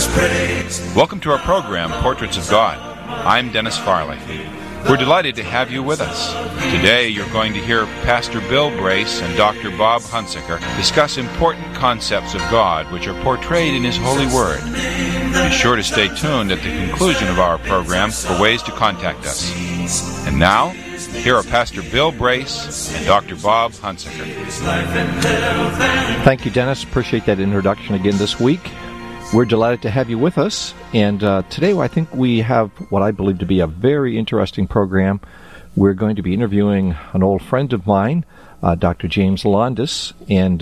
Welcome to our program, Portraits of God. I'm Dennis Farley. We're delighted to have you with us. Today you're going to hear Pastor Bill Brace and Dr. Bob Hunsaker discuss important concepts of God which are portrayed in His holy Word. Be sure to stay tuned at the conclusion of our program for ways to contact us. And now, here are Pastor Bill Brace and Dr. Bob Hunsaker. Thank you, Dennis. Appreciate that introduction again this week. We're delighted to have you with us, and today I think we have what I believe to be a very interesting program. We're going to be interviewing an old friend of mine, Dr. James Londas, and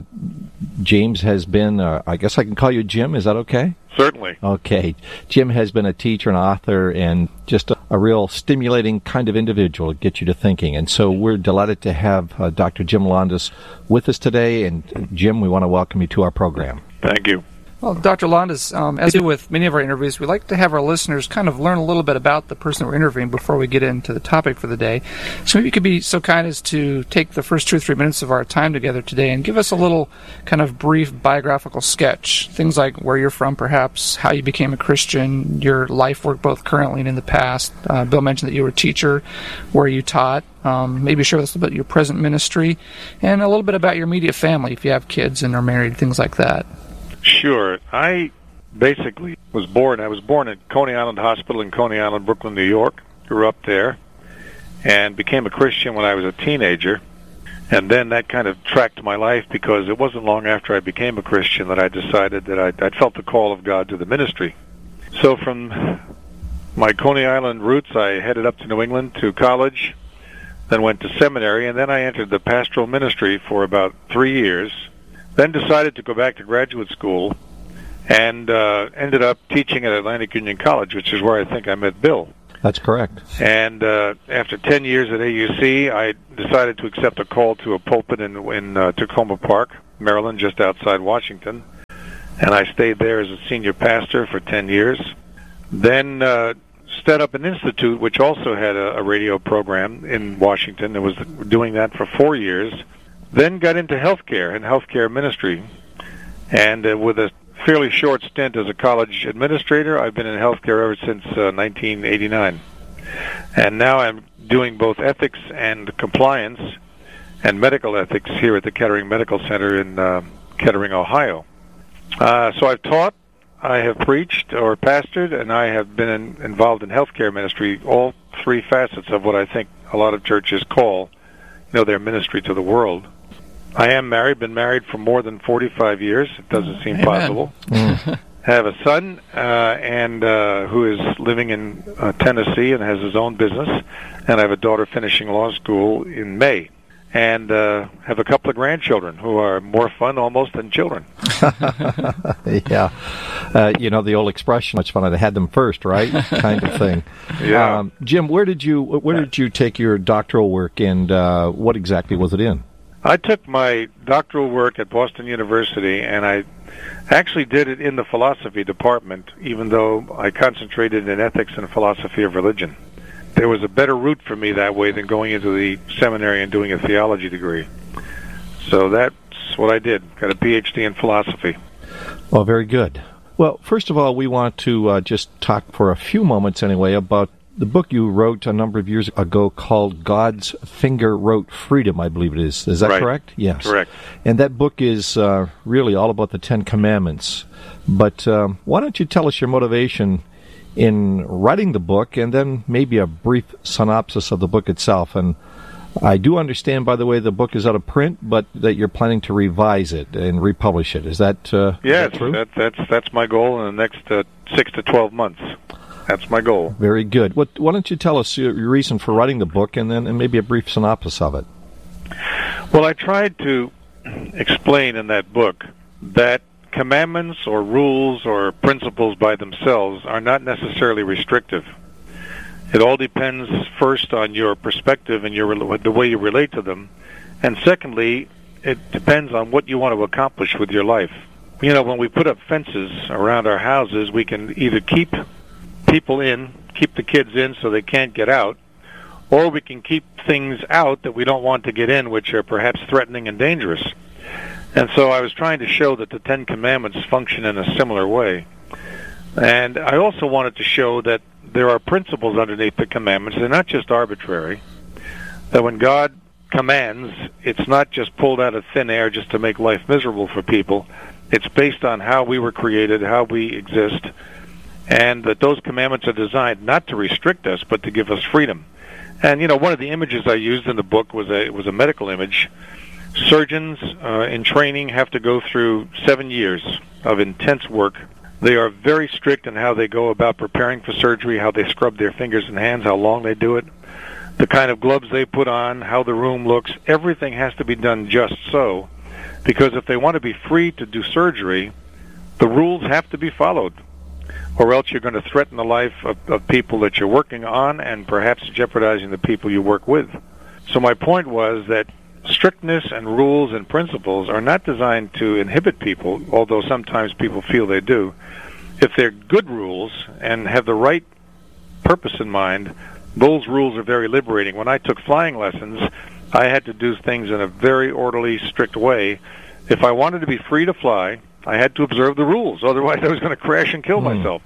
James has been, I guess I can call you Jim, is that okay? Certainly. Okay. Jim has been a teacher and author and just a real stimulating kind of individual to get you to thinking, and so we're delighted to have Dr. Jim Londas with us today, and Jim, we want to welcome you to our program. Thank you. Well, Dr. Londas, as we do with many of our interviews, we like to have our listeners kind of learn a little bit about the person we're interviewing before we get into the topic for the day. So maybe you could be so kind as to take the first 2 or 3 minutes of our time together today and give us a little kind of brief biographical sketch. Things like where you're from, perhaps, how you became a Christian, your life work both currently and in the past. Bill mentioned that you were a teacher, where you taught. Maybe share with us a little bit about your present ministry, and a little bit about your immediate family, if you have kids and are married, things like that. Sure. I basically was born at Coney Island Hospital in Coney Island, Brooklyn, New York. Grew up there and became a Christian when I was a teenager. And then that kind of tracked my life because it wasn't long after I became a Christian that I decided that I felt the call of God to the ministry. So from my Coney Island roots, I headed up to New England to college, then went to seminary, and then I entered the pastoral ministry for about 3 years. Then decided to go back to graduate school and ended up teaching at Atlantic Union College, which is where I think I met Bill. That's correct. And after 10 years at AUC, I decided to accept a call to a pulpit in Tacoma Park, Maryland, just outside Washington. And I stayed there as a senior pastor for 10 years. Then set up an institute, which also had a radio program in Washington. It was doing that for 4 years. Then got into healthcare and healthcare ministry, and with a fairly short stint as a college administrator, I've been in healthcare ever since 1989. And now I'm doing both ethics and compliance and medical ethics here at the Kettering Medical Center in Kettering, Ohio. So I've taught, I have preached or pastored, and I have been involved in healthcare ministry, all 3 facets of what I think a lot of churches call, their ministry to the world. I am married, been married for more than 45 years. It doesn't seem possible. Have a son and who is living in Tennessee and has his own business. And I have a daughter finishing law school in May. And have a couple of grandchildren who are more fun almost than children. Yeah. The old expression, much fun, I had them first, right? Kind of thing. Yeah. Jim, where did you take your doctoral work, and what exactly was it in? I took my doctoral work at Boston University, and I actually did it in the philosophy department, even though I concentrated in ethics and philosophy of religion. There was a better route for me that way than going into the seminary and doing a theology degree. So that's what I did, got a PhD in philosophy. Well, very good. Well, first of all, we want to just talk for a few moments anyway about the book you wrote a number of years ago called God's Finger Wrote Freedom, I believe it is. Is that right. correct? Yes. Correct. And that book is really all about the 10 Commandments. But why don't you tell us your motivation in writing the book, and then maybe a brief synopsis of the book itself. And I do understand, by the way, the book is out of print, but that you're planning to revise it and republish it. Is that yes, is that true? That's my goal in the next 6 to 12 months. That's my goal. Very good. Why don't you tell us your reason for writing the book, and maybe a brief synopsis of it? Well, I tried to explain in that book that commandments or rules or principles by themselves are not necessarily restrictive. It all depends first on your perspective and the way you relate to them, and secondly, it depends on what you want to accomplish with your life. When we put up fences around our houses, we can either keep people in, keep the kids in so they can't get out, or we can keep things out that we don't want to get in, which are perhaps threatening and dangerous. And so I was trying to show that the Ten Commandments function in a similar way. And I also wanted to show that there are principles underneath the commandments. They're not just arbitrary. That when God commands, it's not just pulled out of thin air just to make life miserable for people. It's based on how we were created, how we exist, and that those commandments are designed not to restrict us, but to give us freedom. And, one of the images I used in the book was a medical image. Surgeons in training have to go through 7 years of intense work. They are very strict in how they go about preparing for surgery, how they scrub their fingers and hands, how long they do it, the kind of gloves they put on, how the room looks. Everything has to be done just so, because if they want to be free to do surgery, the rules have to be followed, or else you're going to threaten the life of people that you're working on and perhaps jeopardizing the people you work with. So my point was that strictness and rules and principles are not designed to inhibit people, although sometimes people feel they do. If they're good rules and have the right purpose in mind, those rules are very liberating. When I took flying lessons, I had to do things in a very orderly, strict way. If I wanted to be free to fly, I had to observe the rules. Otherwise, I was going to crash and kill myself.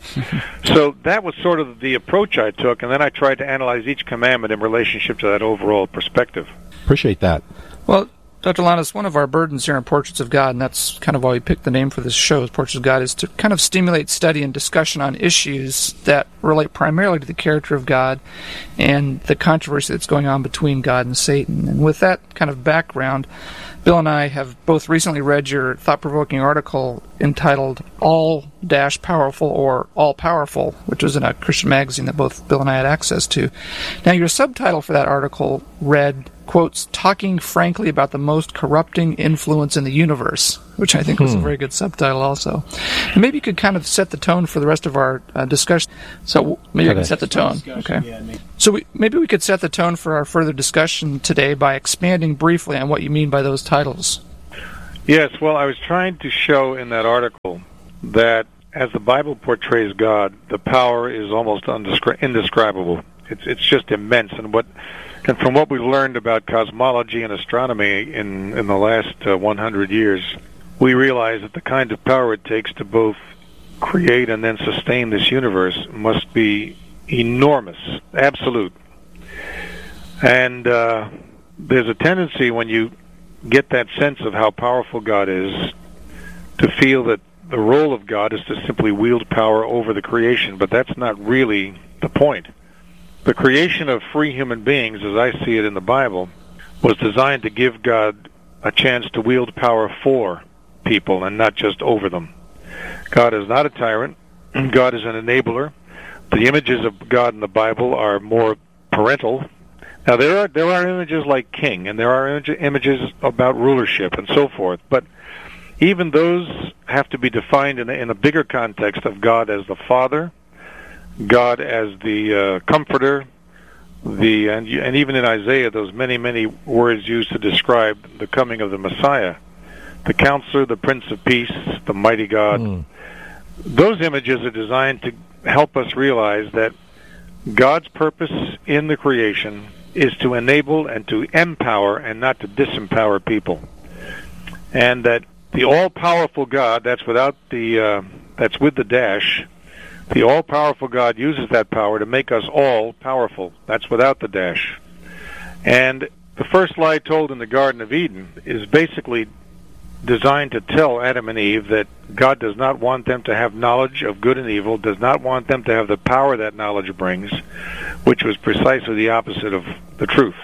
So that was sort of the approach I took, and then I tried to analyze each commandment in relationship to that overall perspective. Appreciate that. Well, Dr. Landes, one of our burdens here in Portraits of God, and that's kind of why we picked the name for this show, Portraits of God, is to kind of stimulate study and discussion on issues that relate primarily to the character of God and the controversy that's going on between God and Satan. And with that kind of background, Bill and I have both recently read your thought-provoking article entitled All-Powerful or All-Powerful, which was in a Christian magazine that both Bill and I had access to. Now, your subtitle for that article read, quotes, "Talking frankly about the most corrupting influence in the universe," which I think was a very good subtitle also. And maybe you could kind of set the tone for the rest of our discussion. So maybe I can set the tone. Okay. So maybe we could set the tone for our further discussion today by expanding briefly on what you mean by those titles. Yes, well, I was trying to show in that article that as the Bible portrays God, the power is almost indescribable. It's just immense. And from what we've learned about cosmology and astronomy in the last 100 years, we realize that the kind of power it takes to both create and then sustain this universe must be enormous, absolute. And there's a tendency when you get that sense of how powerful God is to feel that the role of God is to simply wield power over the creation, but that's not really the point. The creation of free human beings, as I see it in the Bible, was designed to give God a chance to wield power for people and not just over them. God is not a tyrant. God is an enabler. The images of God in the Bible are more parental. Now, there are images like king, and there are images about rulership and so forth, but even those have to be defined in a bigger context of God as the Father, God as the Comforter, and even in Isaiah, those many, many words used to describe the coming of the Messiah, the Counselor, the Prince of Peace, the Mighty God. Those images are designed to help us realize that God's purpose in the creation is to enable and to empower and not to disempower people, and that the all-powerful God, that's with the dash. The all-powerful God uses that power to make us all powerful. That's without the dash. And the first lie told in the Garden of Eden is basically designed to tell Adam and Eve that God does not want them to have knowledge of good and evil, does not want them to have the power that knowledge brings, which was precisely the opposite of the truth.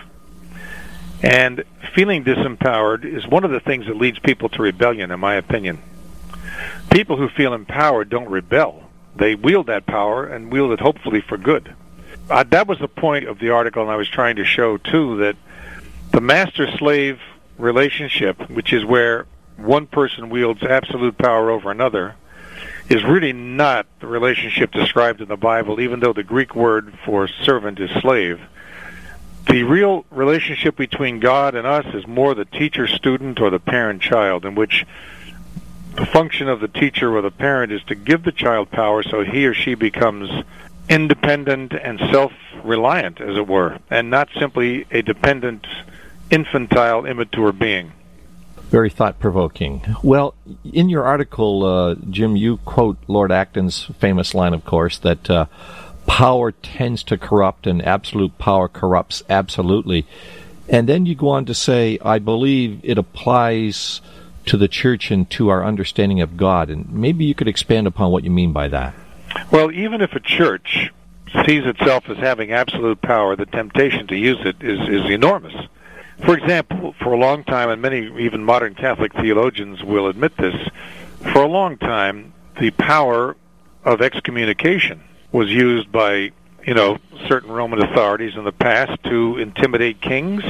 And feeling disempowered is one of the things that leads people to rebellion, in my opinion. People who feel empowered don't rebel. They wield that power and wield it hopefully for good. That was the point of the article, and I was trying to show, too, that the master-slave relationship, which is where one person wields absolute power over another, is really not the relationship described in the Bible, even though the Greek word for servant is slave. The real relationship between God and us is more the teacher-student or the parent-child, in which the function of the teacher or the parent is to give the child power so he or she becomes independent and self-reliant, as it were, and not simply a dependent, infantile, immature being. Very thought-provoking. Well, in your article, Jim, you quote Lord Acton's famous line, of course, that power tends to corrupt and absolute power corrupts absolutely. And then you go on to say, I believe it applies to the church and to our understanding of God. And maybe you could expand upon what you mean by that. Well, even if a church sees itself as having absolute power, the temptation to use it is enormous. For example, for a long time, and many even modern Catholic theologians will admit this, for a long time, the power of excommunication was used by, certain Roman authorities in the past to intimidate kings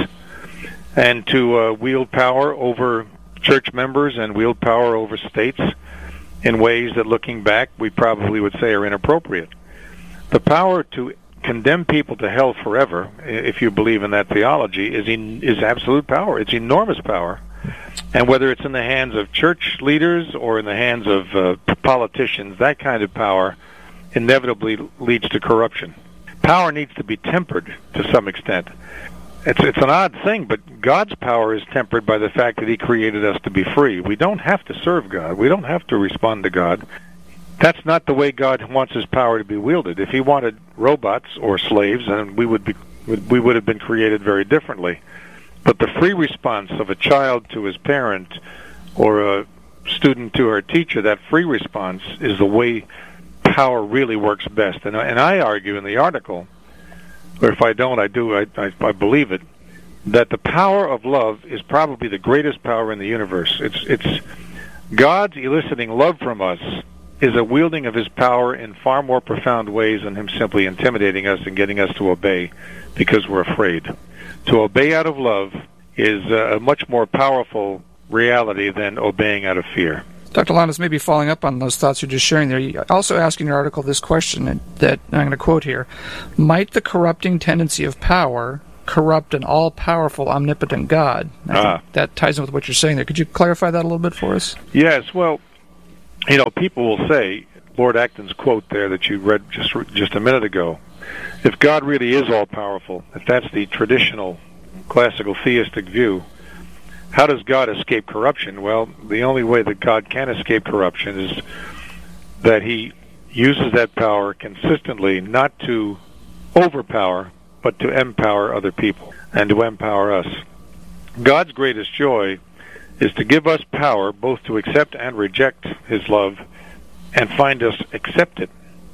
and to wield power over church members and wield power over states in ways that, looking back, we probably would say are inappropriate. The power to condemn people to hell forever, if you believe in that theology, is absolute power. It's enormous power. And whether it's in the hands of church leaders or in the hands of politicians, that kind of power inevitably leads to corruption. Power needs to be tempered to some extent. It's an odd thing, but God's power is tempered by the fact that He created us to be free. We don't have to serve God. We don't have to respond to God. That's not the way God wants His power to be wielded. If He wanted robots or slaves, then we would have been created very differently. But the free response of a child to his parent or a student to her teacher, that free response is the way power really works best. And I argue in the article, or if I don't, I do, I believe it, that the power of love is probably the greatest power in the universe. It's God's eliciting love from us is a wielding of His power in far more profound ways than Him simply intimidating us and getting us to obey because we're afraid. To obey out of love is a much more powerful reality than obeying out of fear. Dr. Lowndes, maybe following up on those thoughts you're just sharing there, you also ask in your article this question that I'm going to quote here. Might the corrupting tendency of power corrupt an all-powerful, omnipotent God? I think that ties in with what you're saying there. Could you clarify that a little bit for us? Yes, well, people will say, Lord Acton's quote there that you read just a minute ago, if God really is all-powerful, if that's the traditional classical theistic view, how does God escape corruption? Well, the only way that God can escape corruption is that He uses that power consistently not to overpower, but to empower other people and to empower us. God's greatest joy is to give us power both to accept and reject His love and find us accept it.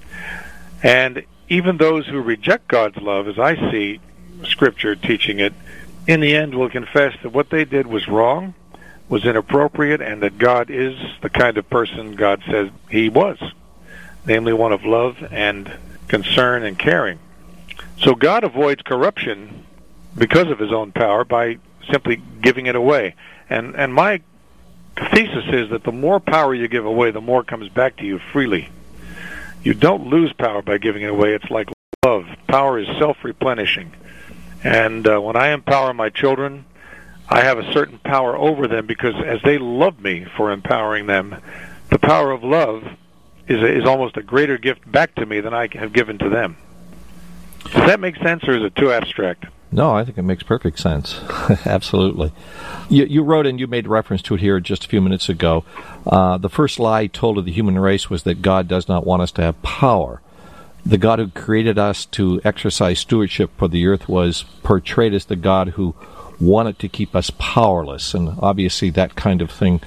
And even those who reject God's love, as I see Scripture teaching it, in the end will confess that what they did was wrong, was inappropriate, and that God is the kind of person God says He was, namely one of love and concern and caring. So God avoids corruption because of His own power by simply giving it away. And my thesis is that the more power you give away, the more comes back to you freely. You don't lose power by giving it away. It's like love. Power is self-replenishing. And when I empower my children, I have a certain power over them because as they love me for empowering them, the power of love is almost a greater gift back to me than I have given to them. Does that make sense, or is it too abstract? No, I think it makes perfect sense. Absolutely. You wrote, and you made reference to it here just a few minutes ago, the first lie told of the human race was that God does not want us to have power. The God who created us to exercise stewardship for the earth was portrayed as the God who wanted to keep us powerless. And obviously that kind of thing,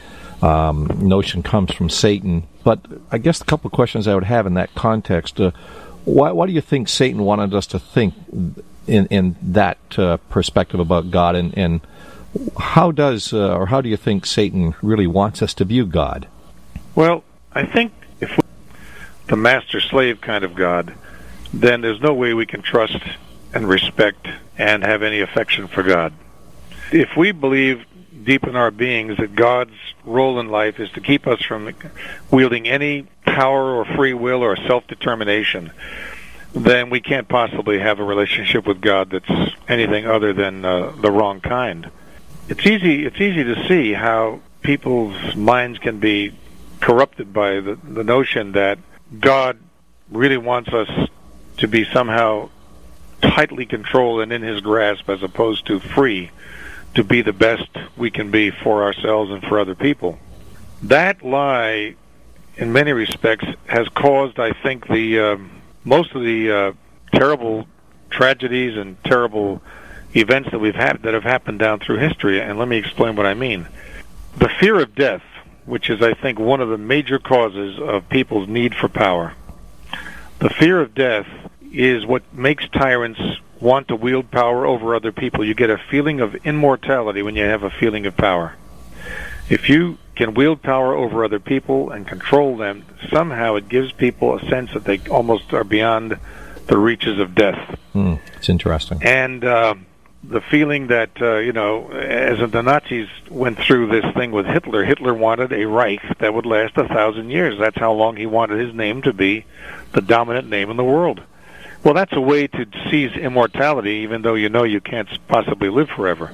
notion comes from Satan. But I guess a couple of questions I would have in that context. Why do you think Satan wanted us to think in that perspective about God? And how do you think Satan really wants us to view God? Well, I think if we're the master-slave kind of God, then there's no way we can trust and respect and have any affection for God. If we believe deep in our beings that God's role in life is to keep us from wielding any power or free will or self-determination, then we can't possibly have a relationship with God that's anything other than the wrong kind. It's easy to see how people's minds can be corrupted by the notion that God really wants us to be somehow tightly controlled and in His grasp as opposed to free to be the best we can be for ourselves and for other people. That lie, in many respects, has caused, I think, the most of the terrible tragedies and terrible events that we've had that have happened down through history. And let me explain what I mean. The fear of death, which is, I think, one of the major causes of people's need for power. The fear of death is what makes tyrants want to wield power over other people. You get a feeling of immortality when you have a feeling of power. If you can wield power over other people and control them, somehow it gives people a sense that they almost are beyond the reaches of death. It's interesting. And the feeling that, as the Nazis went through this thing with Hitler, Hitler wanted a Reich that would last 1,000 years. That's how long he wanted his name to be the dominant name in the world. Well, that's a way to seize immortality, even though you know you can't possibly live forever.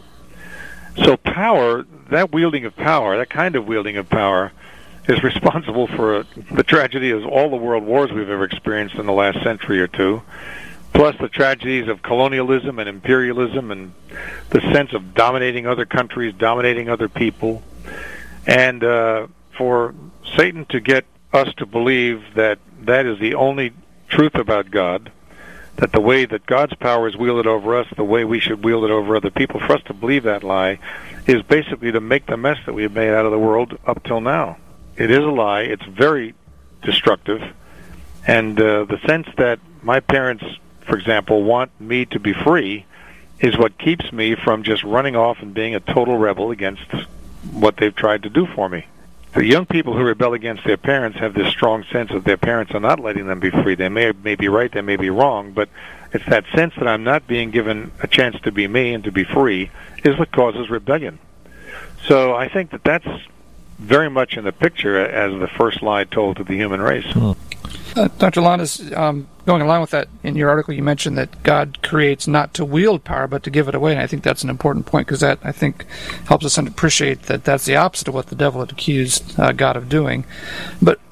So power, that wielding of power, that kind of wielding of power, is responsible for the tragedy of all the world wars we've ever experienced in the last century or two, plus the tragedies of colonialism and imperialism and the sense of dominating other countries, dominating other people. And for Satan to get us to believe that that is the only truth about God, that the way that God's power is wielded over us, the way we should wield it over other people, for us to believe that lie is basically to make the mess that we've made out of the world up till now. It is a lie. It's very destructive. And the sense that my parents, for example, want me to be free is what keeps me from just running off and being a total rebel against what they've tried to do for me. The young people who rebel against their parents have this strong sense that their parents are not letting them be free. They may be right, they may be wrong, but it's that sense that I'm not being given a chance to be me and to be free is what causes rebellion. So I think that that's very much in the picture as the first lie told to the human race. Dr. Landis, going along with that, in your article you mentioned that God creates not to wield power but to give it away, and I think that's an important point because that, I think, helps us appreciate that that's the opposite of what the devil had accused God of doing. But